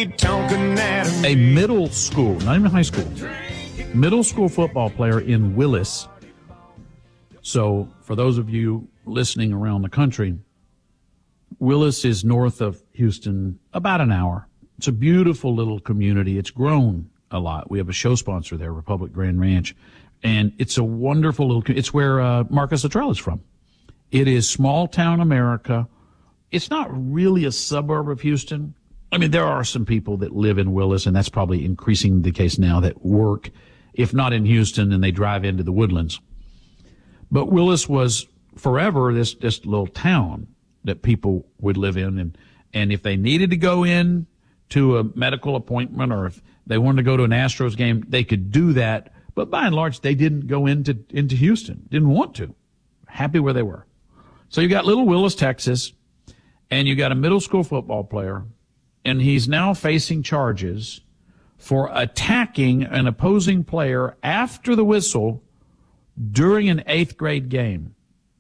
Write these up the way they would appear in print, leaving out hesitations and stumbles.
honky-tonk anatomy. A middle school, not even high school, middle school football player in Willis. So for those of you listening around the country, Willis is north of Houston, about an hour. It's a beautiful little community. It's grown a lot. We have a show sponsor there, Republic Grand Ranch, and it's a wonderful little, it's where Marcus Luttrell is from. It is small town America. It's not really a suburb of Houston. I mean, there are some people that live in Willis, and that's probably increasing the case now, that work, if not in Houston, and they drive into the Woodlands. But Willis was forever this little town that people would live in, and if they needed to go in to a medical appointment, or if they wanted to go to an Astros game, they could do that. But by and large, they didn't go into Houston, didn't want to. Happy where they were. So you got little Willis, Texas, and you got a middle school football player, and he's now facing charges for attacking an opposing player after the whistle during an 8th grade game.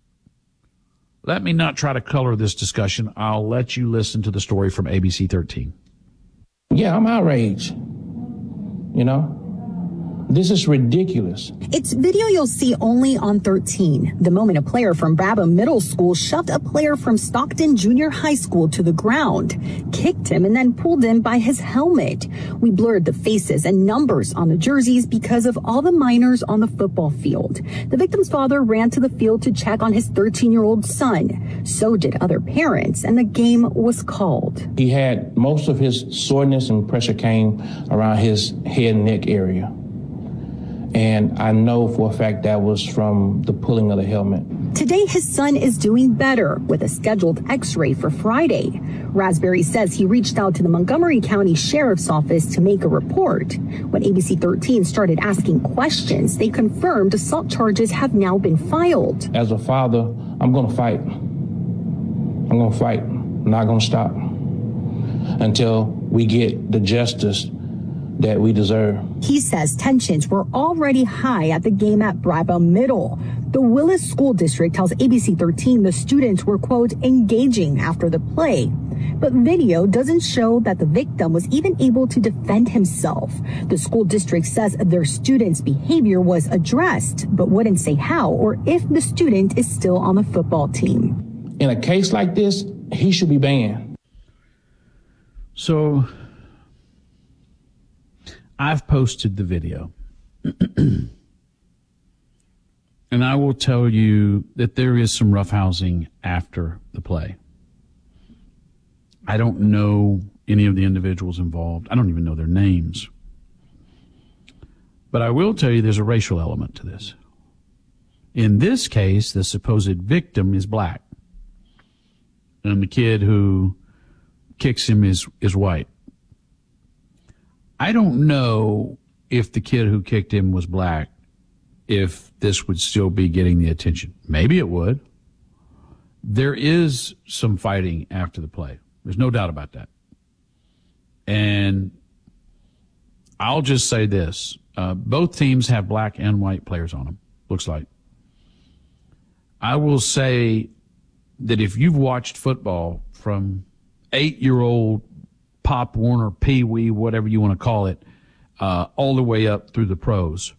Let me not try to color this discussion. I'll let you listen to the story from ABC 13. Yeah, I'm outraged. You know? This is ridiculous. It's video you'll see only on 13. The moment a player from Brabham Middle School shoved a player from Stockton Junior High School to the ground, kicked him, and then pulled him by his helmet. We blurred the faces and numbers on the jerseys because of all the minors on the football field. The victim's father ran to the field to check on his 13-year-old son. So did other parents, and the game was called. He had most of his soreness and pressure came around his head and neck area. And I know for a fact that was from the pulling of the helmet. Today, his son is doing better with a scheduled x-ray for Friday. Raspberry says he reached out to the Montgomery County Sheriff's Office to make a report. When ABC 13 started asking questions, they confirmed assault charges have now been filed. As a father, I'm going to fight. I'm going to fight. I'm not going to stop until we get the justice that we deserve. He says tensions were already high at the game at Brabham Middle. The Willis School District tells ABC 13 the students were, quote, engaging after the play. But video doesn't show that the victim was even able to defend himself. The school district says their student's behavior was addressed, but wouldn't say how or if the student is still on the football team. In a case like this, he should be banned. So I've posted the video, and I will tell you that there is some roughhousing after the play. I don't know any of the individuals involved. I don't even know their names. But I will tell you there's a racial element to this. In this case, the supposed victim is black, and the kid who kicks him is white. I don't know if the kid who kicked him was black, if this would still be getting the attention. Maybe it would. There is some fighting after the play. There's no doubt about that. And I'll just say this. Both teams have black and white players on them, looks like. I will say that if you've watched football from 8-year-old Pop Warner, Pee Wee, whatever you want to call it, all the way up through the pros.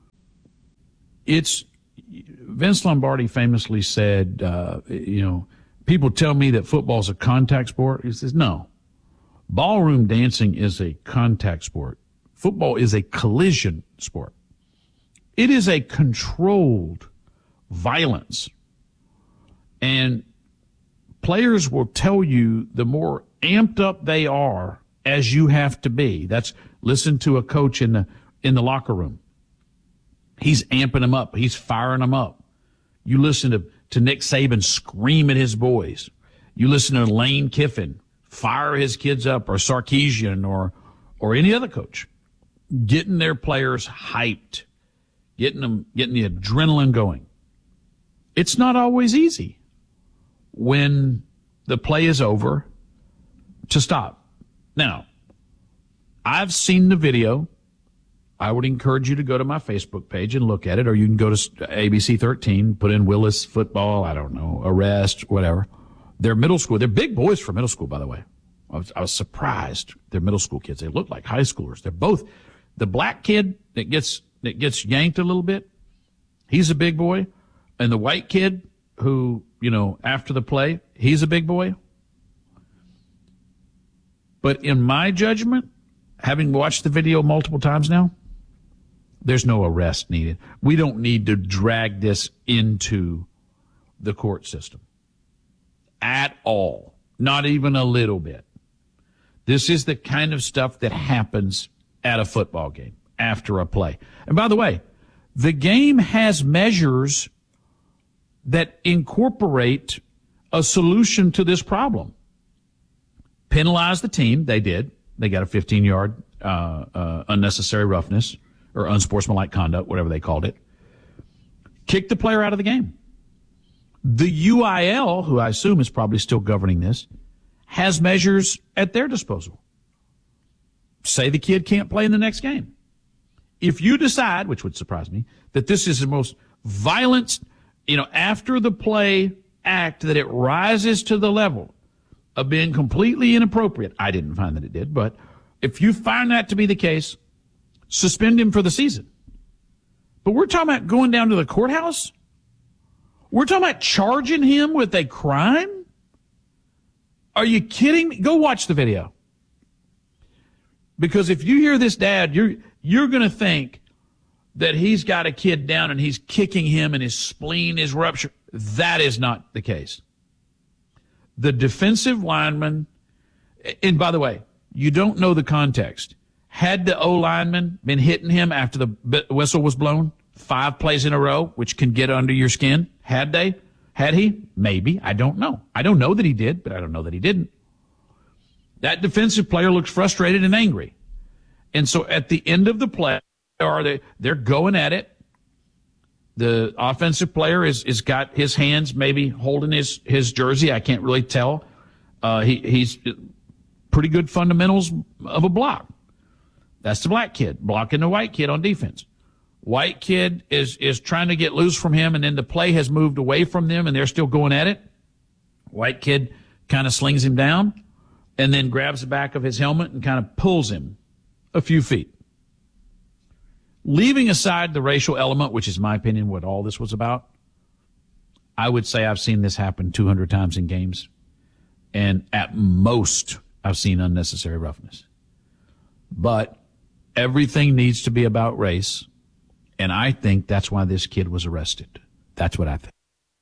Vince Lombardi famously said, people tell me that football's a contact sport. He says, no. Ballroom dancing is a contact sport. Football is a collision sport. It is a controlled violence. And players will tell you the more amped up they are as you have to be. Listen to a coach in the locker room. He's amping them up. He's firing them up. You listen to Nick Saban scream at his boys. You listen to Lane Kiffin fire his kids up, or Sarkisian, or any other coach, getting their players hyped, getting the adrenaline going. It's not always easy when the play is over to stop. Now, I've seen the video. I would encourage you to go to my Facebook page and look at it, or you can go to ABC 13, put in Willis football, I don't know, arrest, whatever. They're middle school. They're big boys for middle school, by the way. I was surprised. They're middle school kids. They look like high schoolers. They're both the black kid that gets yanked a little bit. He's a big boy. And the white kid who, after the play, he's a big boy. But in my judgment, having watched the video multiple times now, there's no arrest needed. We don't need to drag this into the court system at all. Not even a little bit. This is the kind of stuff that happens at a football game after a play. And by the way, the game has measures that incorporate a solution to this problem. Penalize the team. They did. They got a 15-yard unnecessary roughness or unsportsmanlike conduct, whatever they called it. Kick the player out of the game. The UIL, who I assume is probably still governing this, has measures at their disposal. Say the kid can't play in the next game. If you decide, which would surprise me, that this is the most violent, after the play act, that it rises to the level of being completely inappropriate. I didn't find that it did, but if you find that to be the case, suspend him for the season. But we're talking about going down to the courthouse? We're talking about charging him with a crime? Are you kidding me? Go watch the video. Because if you hear this dad, you're going to think that he's got a kid down and he's kicking him and his spleen is ruptured. That is not the case. The defensive lineman, and by the way, you don't know the context. Had the O-lineman been hitting him after the whistle was blown 5 plays in a row, which can get under your skin? Had he? Maybe. I don't know. I don't know that he did, but I don't know that he didn't. That defensive player looks frustrated and angry. And so at the end of the play, they're going at it. The offensive player is got his hands maybe holding his jersey. I can't really tell. He's pretty good fundamentals of a block. That's the black kid blocking the white kid on defense. White kid is trying to get loose from him, and then the play has moved away from them, and they're still going at it. White kid kind of slings him down and then grabs the back of his helmet and kind of pulls him a few feet. Leaving aside the racial element, which is my opinion what all this was about, I would say I've seen this happen 200 times in games. And at most, I've seen unnecessary roughness. But everything needs to be about race. And I think that's why this kid was arrested. That's what I think.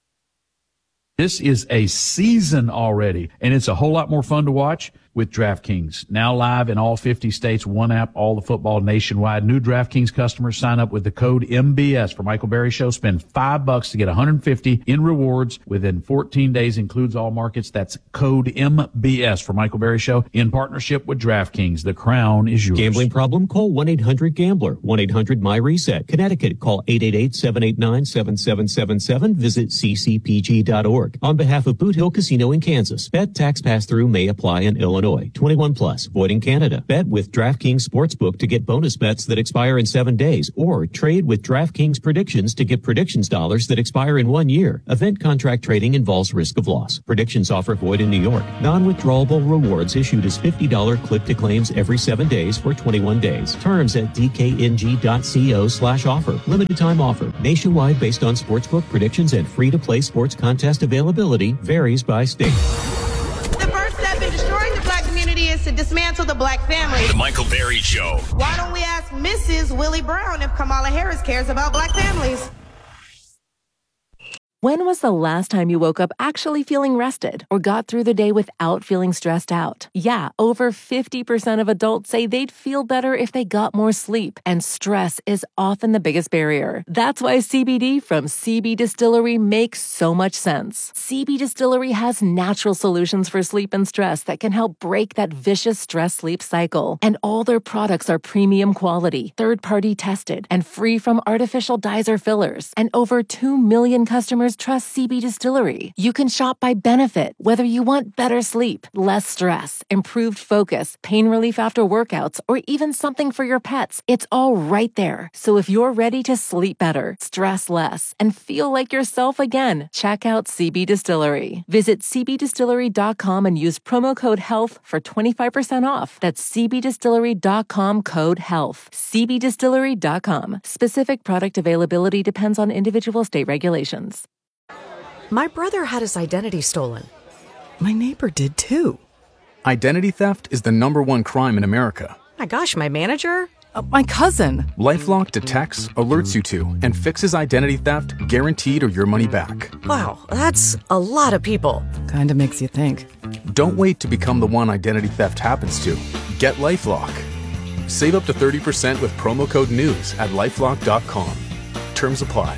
This is a season already, and it's a whole lot more fun to watch with DraftKings. Now live in all 50 states, one app, all the football nationwide. New DraftKings customers sign up with the code MBS for Michael Berry Show. Spend $5 to get $150 in rewards within 14 days. Includes all markets. That's code MBS for Michael Berry Show in partnership with DraftKings. The crown is yours. Gambling problem? Call 1-800-GAMBLER. 1-800-MY-RESET. Connecticut, call 888-789-7777. Visit ccpg.org. On behalf of Boot Hill Casino in Kansas, bet tax pass-through may apply in Illinois. 21 plus, void in Canada. Bet with DraftKings Sportsbook to get bonus bets that expire in 7 days, or trade with DraftKings Predictions to get predictions dollars that expire in 1 year. Event contract trading involves risk of loss. Predictions offer void in New York. Non-withdrawable rewards issued as $50 click-to-claims every 7 days for 21 days. Terms at dkng.co/offer. Limited time offer. Nationwide based on sportsbook predictions and free-to-play sports contest availability varies by state. The first step in destroying the black community is to dismantle the black family. The Michael Berry Show. Why don't we ask Mrs. Willie Brown if Kamala Harris cares about black families? When was the last time you woke up actually feeling rested or got through the day without feeling stressed out? Yeah, over 50% of adults say they'd feel better if they got more sleep, and stress is often the biggest barrier. That's why CBD from CB Distillery makes so much sense. CB Distillery has natural solutions for sleep and stress that can help break that vicious stress-sleep cycle. And all their products are premium quality, third-party tested, and free from artificial dyes or fillers. And over 2 million customers just trust CB Distillery. You can shop by benefit, whether you want better sleep, less stress, improved focus, pain relief after workouts, or even something for your pets. It's all right there. So if you're ready to sleep better, stress less, and feel like yourself again, check out CB Distillery. Visit cbdistillery.com and use promo code HEALTH for 25% off. That's cbdistillery.com, code HEALTH. cbdistillery.com. Specific product availability depends on individual state regulations. My brother had his identity stolen. My neighbor did too. Identity theft is the #1 crime in America. My gosh, my manager? My cousin. LifeLock detects, alerts you to, and fixes identity theft guaranteed or your money back. Wow, that's a lot of people. Kinda makes you think. Don't wait to become the one identity theft happens to. Get LifeLock. Save up to 30% with promo code NEWS at LifeLock.com. Terms apply.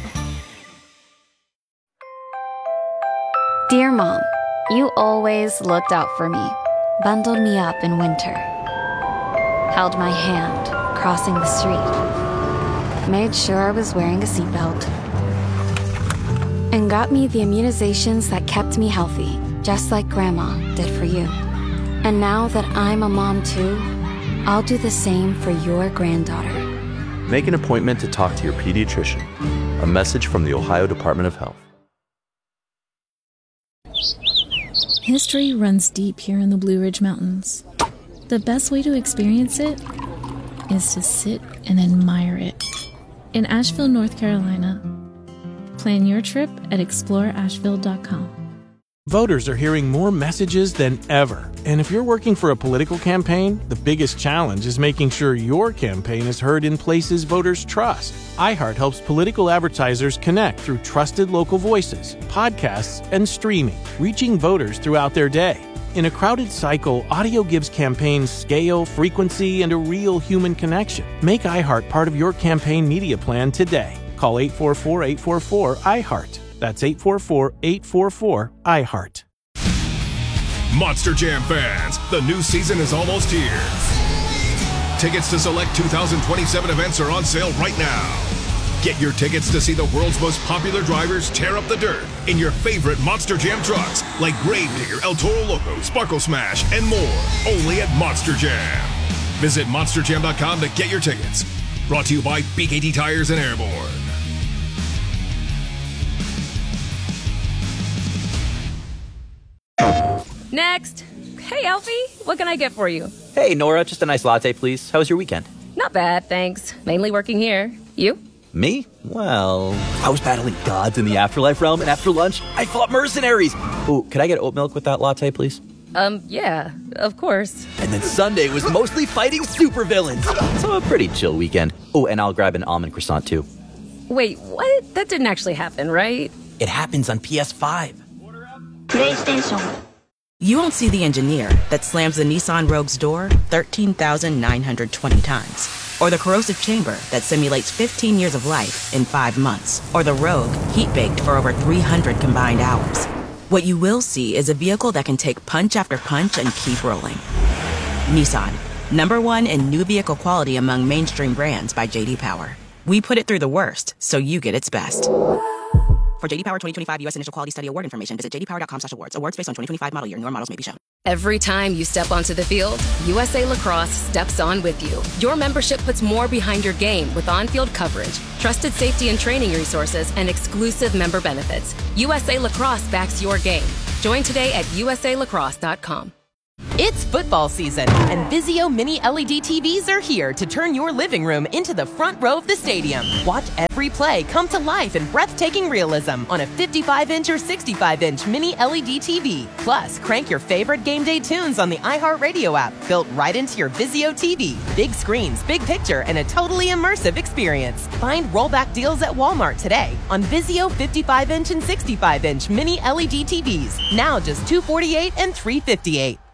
Dear Mom, you always looked out for me, bundled me up in winter, held my hand crossing the street, made sure I was wearing a seatbelt, and got me the immunizations that kept me healthy, just like Grandma did for you. And now that I'm a mom too, I'll do the same for your granddaughter. Make an appointment to talk to your pediatrician. A message from the Ohio Department of Health. History runs deep here in the Blue Ridge Mountains. The best way to experience it is to sit and admire it. In Asheville, North Carolina. Plan your trip at exploreasheville.com. Voters are hearing more messages than ever. And if you're working for a political campaign, the biggest challenge is making sure your campaign is heard in places voters trust. iHeart helps political advertisers connect through trusted local voices, podcasts, and streaming, reaching voters throughout their day. In a crowded cycle, audio gives campaigns scale, frequency, and a real human connection. Make iHeart part of your campaign media plan today. Call 844-844-iHeart. That's 844-844-iHeart. Monster Jam fans, the new season is almost here. Tickets to select 2027 events are on sale right now. Get your tickets to see the world's most popular drivers tear up the dirt in your favorite Monster Jam trucks like Gravedigger, El Toro Loco, Sparkle Smash, and more. Only at Monster Jam. Visit monsterjam.com to get your tickets. Brought to you by BKT Tires and Airborne. Next. Hey, Alfie, what can I get for you? Hey, Nora, just a nice latte, please. How was your weekend? Not bad, thanks. Mainly working here. You? Me? Well, I was battling gods in the afterlife realm, and after lunch, I fought mercenaries. Ooh, could I get oat milk with that latte, please? Yeah, of course. And then Sunday was mostly fighting supervillains. So a pretty chill weekend. Oh, and I'll grab an almond croissant, too. Wait, what? That didn't actually happen, right? It happens on PS5. PlayStation. You won't see the engineer that slams the Nissan Rogue's door 13,920 times. Or the corrosive chamber that simulates 15 years of life in 5 months. Or the Rogue heat-baked for over 300 combined hours. What you will see is a vehicle that can take punch after punch and keep rolling. Nissan, #1 in new vehicle quality among mainstream brands by J.D. Power. We put it through the worst, so you get its best. For J.D. Power 2025 U.S. Initial Quality Study Award information, visit jdpower.com/awards. Awards based on 2025 model year. Newer models may be shown. Every time you step onto the field, USA Lacrosse steps on with you. Your membership puts more behind your game with on-field coverage, trusted safety and training resources, and exclusive member benefits. USA Lacrosse backs your game. Join today at usalacrosse.com. It's football season, and Vizio Mini LED TVs are here to turn your living room into the front row of the stadium. Watch every play come to life in breathtaking realism on a 55-inch or 65-inch Mini LED TV. Plus, crank your favorite game day tunes on the iHeartRadio app, built right into your Vizio TV. Big screens, big picture, and a totally immersive experience. Find rollback deals at Walmart today on Vizio 55-inch and 65-inch Mini LED TVs. Now just $248 and $358.